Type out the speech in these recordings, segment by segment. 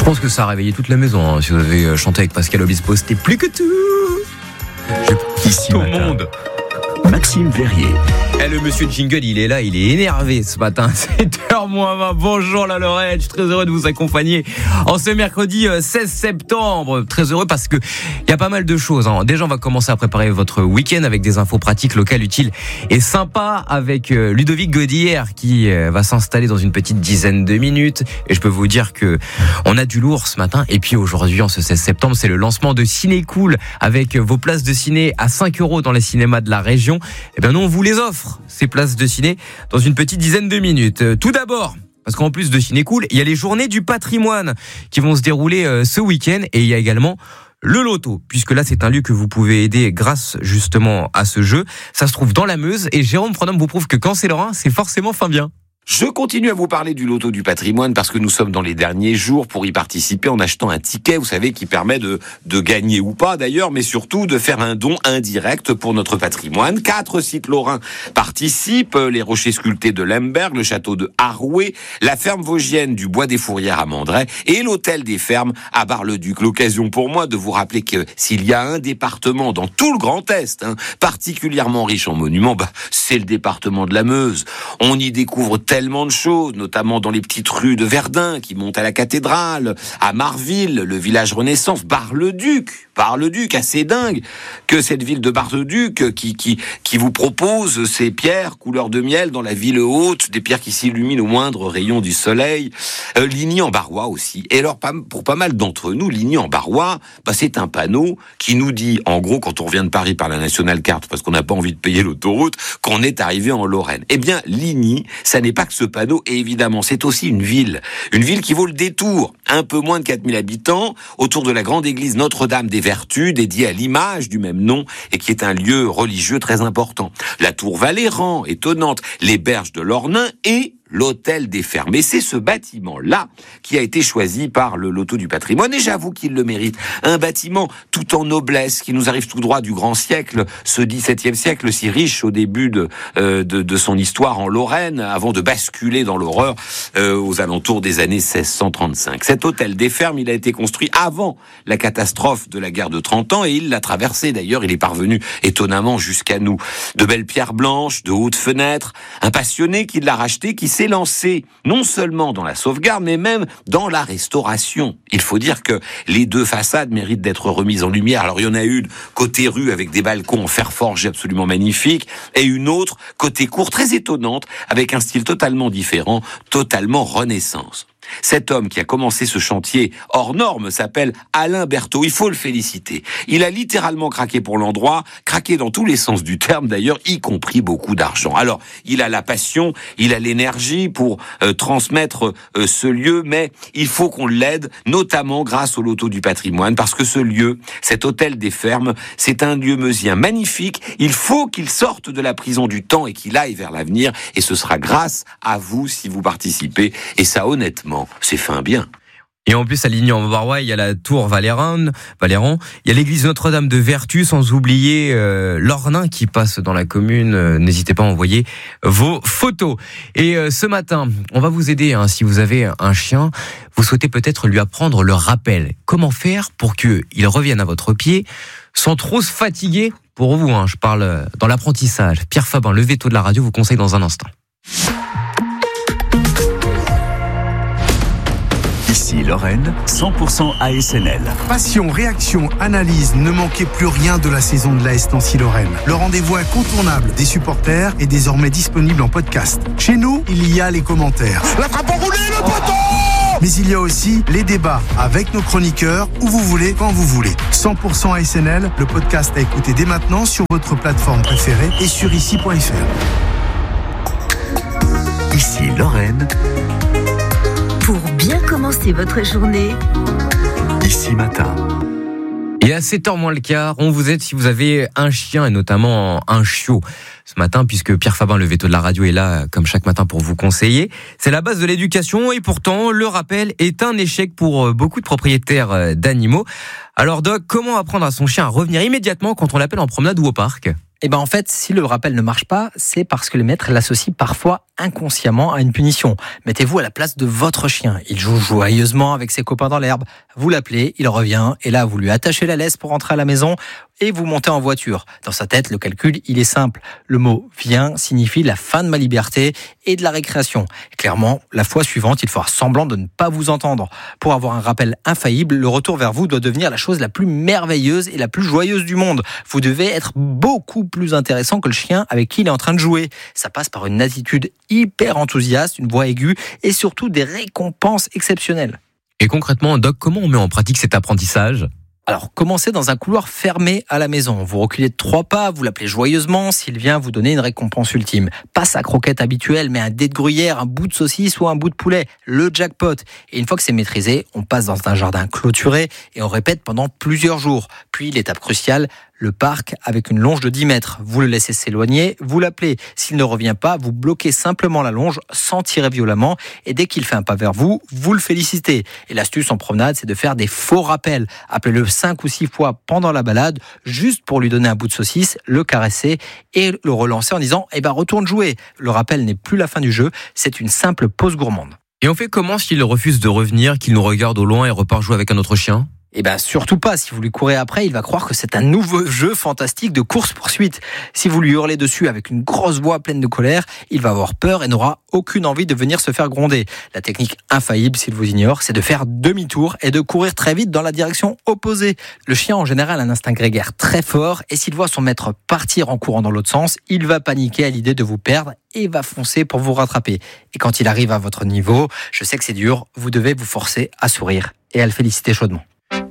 Je pense que ça a réveillé toute la maison. Si vous avez chanté avec Pascal Obispo, c'était plus que tout. Ici Au matin, monde. Maxime Verrier. Le monsieur Jingle, il est là, il est énervé ce matin, 7h-20. Bonjour la Lorraine, je suis très heureux de vous accompagner en ce mercredi 16 septembre. Très heureux parce que il y a pas mal de choses. Déjà, on va commencer à préparer votre week-end avec des infos pratiques, locales, utiles et sympas avec Ludovic Gaudière qui va s'installer dans une petite dizaine de minutes. Et je peux vous dire que on a du lourd ce matin. Et puis aujourd'hui, en ce 16 septembre, c'est le lancement de Ciné Cool avec vos places de ciné à 5 € dans les cinémas de la région. Eh bien, nous, on vous les offre, ces places de ciné, dans une petite dizaine de minutes. Tout d'abord, parce qu'en plus de Ciné Cool, il y a les journées du patrimoine qui vont se dérouler ce week-end. Et il y a également le loto, puisque là, c'est un lieu que vous pouvez aider grâce justement à ce jeu. Ça se trouve dans la Meuse. Et Jérôme Pronhomme vous prouve que quand c'est lorrain, c'est forcément fin bien. Je continue à vous parler du loto du patrimoine parce que nous sommes dans les derniers jours pour y participer en achetant un ticket, vous savez, qui permet de gagner ou pas d'ailleurs, mais surtout de faire un don indirect pour notre patrimoine. 4 sites lorrains participent, les rochers sculptés de Lemberg, le château de Haroué, la ferme vosgienne du Bois des Fourrières à Mandray et l'hôtel des Fermes à Bar-le-Duc. L'occasion pour moi de vous rappeler que s'il y a un département dans tout le Grand Est, particulièrement riche en monuments, c'est le département de la Meuse. On y découvre tellement de choses, notamment dans les petites rues de Verdun qui montent à la cathédrale, à Marville, le village Renaissance, Bar-le-Duc, assez dingue que cette ville de Bar-le-Duc qui vous propose ces pierres couleur de miel dans la ville haute, des pierres qui s'illuminent au moindre rayon du soleil. Ligny-en-Barrois aussi. Et alors, pour pas mal d'entre nous, Ligny-en-Barrois, c'est un panneau qui nous dit, en gros, quand on revient de Paris par la National Carte, parce qu'on n'a pas envie de payer l'autoroute, qu'on est arrivé en Lorraine. Eh bien, Ligny, ça n'est pas que ce panneau, et évidemment, c'est aussi une ville qui vaut le détour. Un peu moins de 4000 habitants, autour de la grande église Notre-Dame des Vertus, dédiée à l'image du même nom, et qui est un lieu religieux très important. La tour Valéran, étonnante, les berges de l'Ornain et l'hôtel des Fermes. Et c'est ce bâtiment-là qui a été choisi par le loto du patrimoine, et j'avoue qu'il le mérite. Un bâtiment tout en noblesse, qui nous arrive tout droit du grand siècle, ce XVIIe siècle si riche au début de son histoire en Lorraine, avant de basculer dans l'horreur aux alentours des années 1635. Cet hôtel des Fermes, il a été construit avant la catastrophe de la guerre de 30 ans, et il l'a traversé d'ailleurs, il est parvenu étonnamment jusqu'à nous. De belles pierres blanches, de hautes fenêtres, un passionné qui l'a racheté, qui s'est lancé non seulement dans la sauvegarde, mais même dans la restauration. Il faut dire que les 2 façades méritent d'être remises en lumière. Alors il y en a une côté rue avec des balcons en fer forgé absolument magnifiques, et une autre côté cour très étonnante avec un style totalement différent, totalement Renaissance. Cet homme qui a commencé ce chantier hors norme s'appelle Alain Berthaud. Il faut le féliciter. Il a littéralement craqué pour l'endroit, craqué dans tous les sens du terme d'ailleurs, y compris beaucoup d'argent. Alors, il a la passion, il a l'énergie pour transmettre ce lieu, mais il faut qu'on l'aide, notamment grâce au loto du patrimoine, parce que ce lieu, cet hôtel des Fermes, c'est un lieu meusien magnifique. Il faut qu'il sorte de la prison du temps et qu'il aille vers l'avenir, et ce sera grâce à vous si vous participez. Et ça, honnêtement, c'est fin bien. Et en plus, à Ligny-en-Barrois, il y a la tour Valéran, il y a l'église Notre-Dame de Vertus, sans oublier l'Ornain qui passe dans la commune. N'hésitez pas à envoyer vos photos. Et ce matin, on va vous aider. Si vous avez un chien, vous souhaitez peut-être lui apprendre le rappel. Comment faire pour qu'il revienne à votre pied sans trop se fatiguer pour vous, je parle dans l'apprentissage. Pierre Fabin, le veto de la radio, vous conseille dans un instant. Ici Lorraine, 100% ASNL. Passion, réaction, analyse, ne manquez plus rien de la saison de l'AS Nancy-Lorraine. Le rendez-vous incontournable des supporters est désormais disponible en podcast. Chez nous, il y a les commentaires. La frappe enroulée, le poteau! Mais il y a aussi les débats avec nos chroniqueurs, où vous voulez, quand vous voulez. 100% ASNL, le podcast à écouter dès maintenant sur votre plateforme préférée et sur ici.fr. Ici Lorraine. Pour bien commencer votre journée, Ici matin. Et à 7h moins le quart, on vous aide si vous avez un chien et notamment un chiot ce matin, puisque Pierre Fabin, le veto de la radio, est là comme chaque matin pour vous conseiller. C'est la base de l'éducation et pourtant le rappel est un échec pour beaucoup de propriétaires d'animaux. Alors Doc, comment apprendre à son chien à revenir immédiatement quand on l'appelle en promenade ou au parc ? En fait, si le rappel ne marche pas, c'est parce que le maître l'associe parfois inconsciemment à une punition. Mettez-vous à la place de votre chien. Il joue joyeusement avec ses copains dans l'herbe. Vous l'appelez, il revient, et là, vous lui attachez la laisse pour rentrer à la maison et vous montez en voiture. Dans sa tête, le calcul, il est simple. Le mot « viens » signifie la fin de ma liberté et de la récréation. Et clairement, la fois suivante, il fera semblant de ne pas vous entendre. Pour avoir un rappel infaillible, le retour vers vous doit devenir la chose la plus merveilleuse et la plus joyeuse du monde. Vous devez être beaucoup plus intéressant que le chien avec qui il est en train de jouer. Ça passe par une attitude hyper enthousiaste, une voix aiguë et surtout des récompenses exceptionnelles. Et concrètement, Doc, comment on met en pratique cet apprentissage ? Alors, commencez dans un couloir fermé à la maison. Vous reculez de 3 pas, vous l'appelez joyeusement, s'il vient vous donner une récompense ultime. Pas sa croquette habituelle, mais un dé de gruyère, un bout de saucisse ou un bout de poulet. Le jackpot. Et une fois que c'est maîtrisé, on passe dans un jardin clôturé et on répète pendant plusieurs jours. Puis, l'étape cruciale, le parc avec une longe de 10 mètres. Vous le laissez s'éloigner, vous l'appelez. S'il ne revient pas, vous bloquez simplement la longe sans tirer violemment. Et dès qu'il fait un pas vers vous, vous le félicitez. Et l'astuce en promenade, c'est de faire des faux rappels. Appelez-le 5 ou 6 fois pendant la balade, juste pour lui donner un bout de saucisse, le caresser et le relancer en disant « retourne jouer ». Le rappel n'est plus la fin du jeu, c'est une simple pause gourmande. Et on fait comment s'il refuse de revenir, qu'il nous regarde au loin et repart jouer avec un autre chien ? Surtout pas. Si vous lui courez après, il va croire que c'est un nouveau jeu fantastique de course-poursuite. Si vous lui hurlez dessus avec une grosse voix pleine de colère, il va avoir peur et n'aura aucune envie de venir se faire gronder. La technique infaillible, s'il vous ignore, c'est de faire demi-tour et de courir très vite dans la direction opposée. Le chien, en général, a un instinct grégaire très fort et s'il voit son maître partir en courant dans l'autre sens, il va paniquer à l'idée de vous perdre et va foncer pour vous rattraper. Et quand il arrive à votre niveau, je sais que c'est dur, vous devez vous forcer à sourire et à le féliciter chaudement.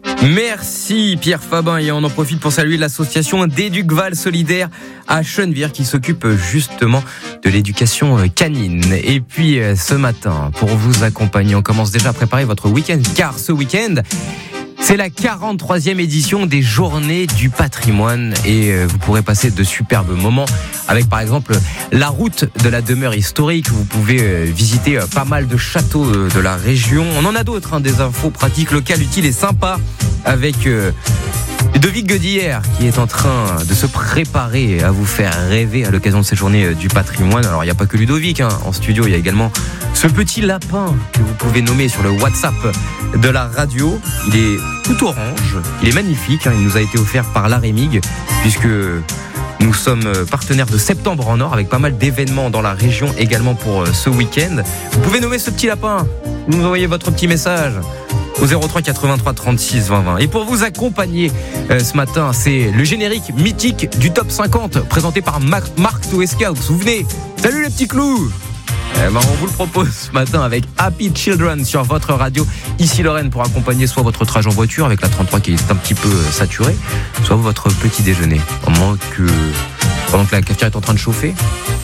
Merci Pierre Fabin, et on en profite pour saluer l'association d'Éducval Solidaire à Chennevières qui s'occupe justement de l'éducation canine. Et puis ce matin, pour vous accompagner, on commence déjà à préparer votre week-end, car ce week-end, c'est la 43e édition des Journées du Patrimoine et vous pourrez passer de superbes moments avec par exemple la route de la demeure historique. Vous pouvez visiter pas mal de châteaux de la région. On en a d'autres, des infos pratiques, locales, utiles et sympas avec Ludovic Godillère qui est en train de se préparer à vous faire rêver à l'occasion de ces Journées du Patrimoine. Alors il n'y a pas que Ludovic en studio, il y a également ce petit lapin que vous pouvez nommer sur le WhatsApp de la radio. Il est tout orange, il est magnifique, il nous a été offert par l'Arémig puisque nous sommes partenaires de Septembre en Or avec pas mal d'événements dans la région également pour ce week-end. Vous pouvez nommer ce petit lapin, vous nous envoyez votre petit message au 03 83 36 20 20. Et pour vous accompagner ce matin, c'est le générique mythique du Top 50 présenté par Marc Touesca. Vous vous souvenez ? Salut les petits clous ! On vous le propose ce matin avec Happy Children sur votre radio. Ici Lorraine pour accompagner soit votre trajet en voiture avec la 33 qui est un petit peu saturée, soit votre petit déjeuner pendant que la cafetière est en train de chauffer.